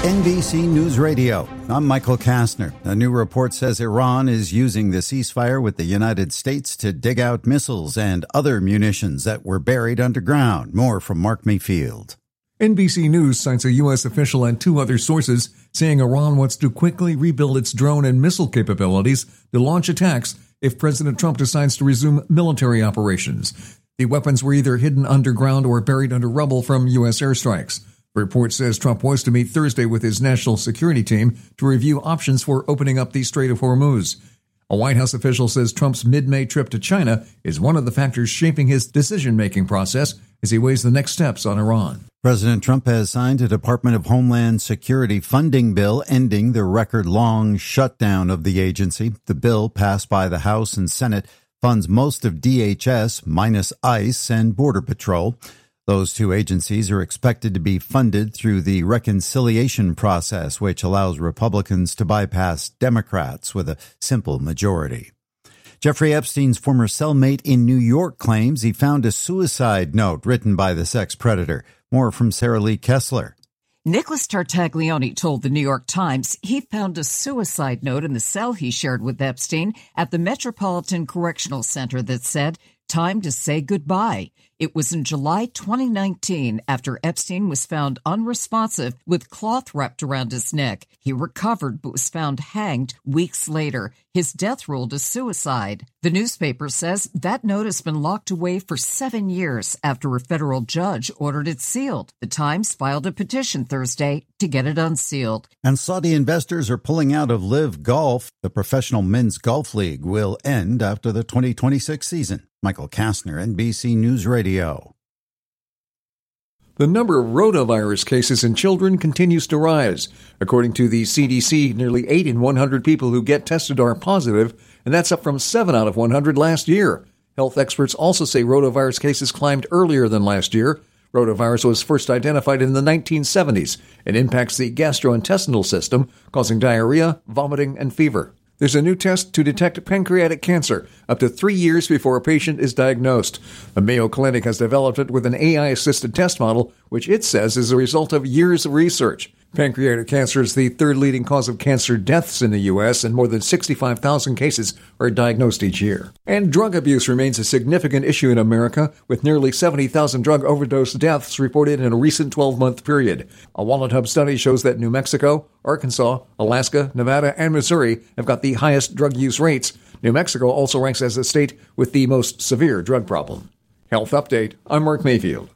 NBC News Radio. I'm Michael Kastner. A new report says Iran is using the ceasefire with the United States to dig out missiles and other munitions that were buried underground. More from Mark Mayfield. NBC News cites a U.S. official and two other sources saying Iran wants to quickly rebuild its drone and missile capabilities to launch attacks if President Trump decides to resume military operations. The weapons were either hidden underground or buried under rubble from U.S. airstrikes. The report says Trump was to meet Thursday with his national security team to review options for opening up the Strait of Hormuz. A White House official says Trump's mid-May trip to China is one of the factors shaping his decision-making process as he weighs the next steps on Iran. President Trump has signed a Department of Homeland Security funding bill ending the record-long shutdown of the agency. The bill, passed by the House and Senate, funds most of DHS minus ICE and Border Patrol. Those two agencies are expected to be funded through the reconciliation process, which allows Republicans to bypass Democrats with a simple majority. Jeffrey Epstein's former cellmate in New York claims he found a suicide note written by the sex predator. More from Sarah Lee Kessler. Nicholas Tartaglione told the New York Times he found a suicide note in the cell he shared with Epstein at the Metropolitan Correctional Center that said, "Time to say goodbye." It was in July 2019 after Epstein was found unresponsive with cloth wrapped around his neck. He recovered but was found hanged weeks later. His death ruled as suicide. The newspaper says that note has been locked away for 7 years after a federal judge ordered it sealed. The Times filed a petition Thursday to get it unsealed. And Saudi investors are pulling out of Live Golf. The professional men's golf league will end after the 2026 season. Michael Kastner, NBC News Radio. The number of rotavirus cases in children continues to rise. According to the CDC, nearly 8 in 100 people who get tested are positive, and that's up from 7 out of 100 last year. Health experts also say rotavirus cases climbed earlier than last year. Rotavirus was first identified in the 1970s and impacts the gastrointestinal system, causing diarrhea, vomiting, and fever. There's a new test to detect pancreatic cancer up to 3 years before a patient is diagnosed. The Mayo Clinic has developed it with an AI-assisted test model, which it says is a result of years of research. Pancreatic cancer is the third leading cause of cancer deaths in the U.S., and more than 65,000 cases are diagnosed each year. And drug abuse remains a significant issue in America, with nearly 70,000 drug overdose deaths reported in a recent 12-month period. A Wallet Hub study shows that New Mexico, Arkansas, Alaska, Nevada, and Missouri have got the highest drug use rates. New Mexico also ranks as a state with the most severe drug problem. Health Update, I'm Mark Mayfield.